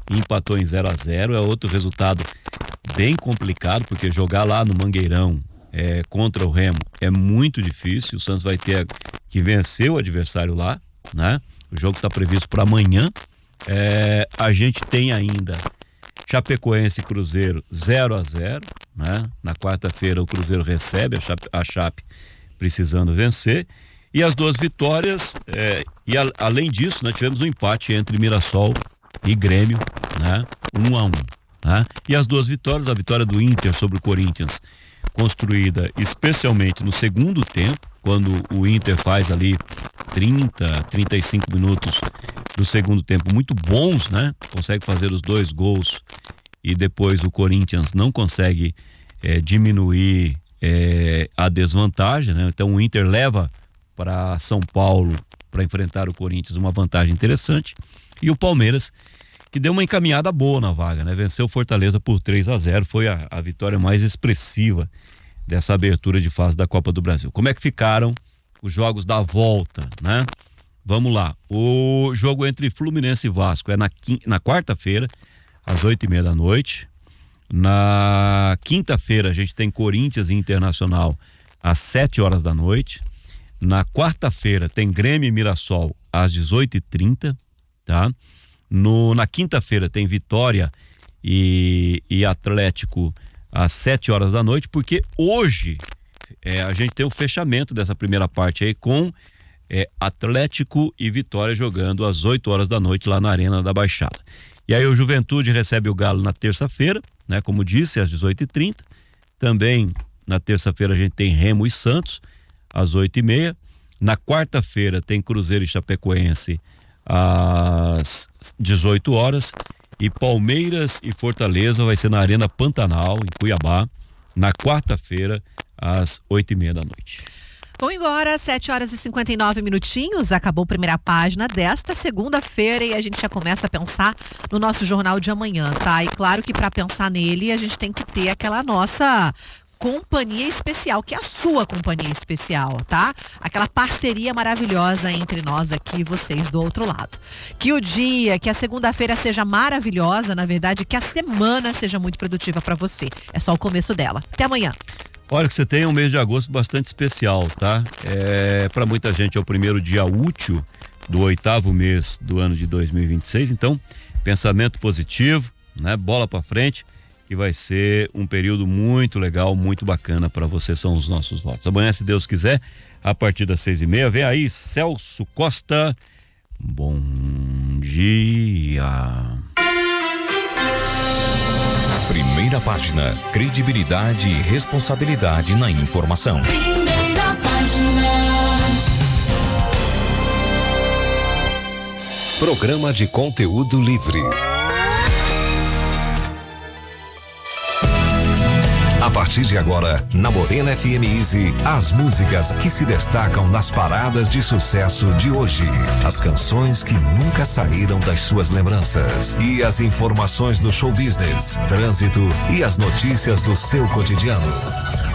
e empatou em 0-0. É outro resultado bem complicado, porque jogar lá no Mangueirão contra o Remo é muito difícil. O Santos vai ter que vencer o adversário lá, né? O jogo está previsto para amanhã. A gente tem ainda Chapecoense e Cruzeiro 0-0, né? Na quarta-feira o Cruzeiro recebe a Chape precisando vencer. E as duas vitórias, além disso, nós tivemos um empate entre Mirassol e Grêmio, né? 1-1. Né? E as duas vitórias, a vitória do Inter sobre o Corinthians, construída especialmente no segundo tempo, quando o Inter faz ali 35 minutos do segundo tempo muito bons, né? Consegue fazer os 2 gols e depois o Corinthians não consegue diminuir a desvantagem, né? Então o Inter leva para São Paulo para enfrentar o Corinthians uma vantagem interessante, e o Palmeiras, que deu uma encaminhada boa na vaga, né? Venceu o Fortaleza por 3-0, foi a vitória mais expressiva dessa abertura de fase da Copa do Brasil. Como é que ficaram os jogos da volta, né? Vamos lá, o jogo entre Fluminense e Vasco é na quarta-feira, às 8h30 da noite. Na quinta-feira a gente tem Corinthians e Internacional às 7h da noite. Na quarta-feira tem Grêmio e Mirassol às 18h30, tá? Na quinta-feira tem Vitória e Atlético às 7h da noite, porque hoje a gente tem o fechamento dessa primeira parte aí com Atlético e Vitória jogando às 8h da noite lá na Arena da Baixada. E aí o Juventude recebe o Galo na terça-feira, né? Como disse, às 18h30. Também na terça-feira a gente tem Remo e Santos às 8h30. Na quarta-feira tem Cruzeiro e Chapecoense às 18h, e Palmeiras e Fortaleza vai ser na Arena Pantanal, em Cuiabá, na quarta-feira às 8h30 da noite. Vamos embora, 7h59. Acabou a primeira página desta segunda-feira e a gente já começa a pensar no nosso jornal de amanhã, tá? E claro que para pensar nele a gente tem que ter aquela nossa companhia especial, que é a sua companhia especial, tá? Aquela parceria maravilhosa entre nós aqui e vocês do outro lado. Que a segunda-feira seja maravilhosa, na verdade, que a semana seja muito produtiva para você. É só o começo dela. Até amanhã. Olha, que você tem um mês de agosto bastante especial, tá? Para muita gente é o primeiro dia útil do 8º mês do ano de 2026, então pensamento positivo, né? Bola para frente, que vai ser um período muito legal, muito bacana para você, são os nossos votos. Amanhã, se Deus quiser, a partir das 6h30, vem aí Celso Costa. Bom dia. Primeira página, credibilidade e responsabilidade na informação. Primeira página. Programa de conteúdo livre. A partir de agora, na Morena FM Easy, as músicas que se destacam nas paradas de sucesso de hoje. As canções que nunca saíram das suas lembranças. E as informações do show business, trânsito e as notícias do seu cotidiano.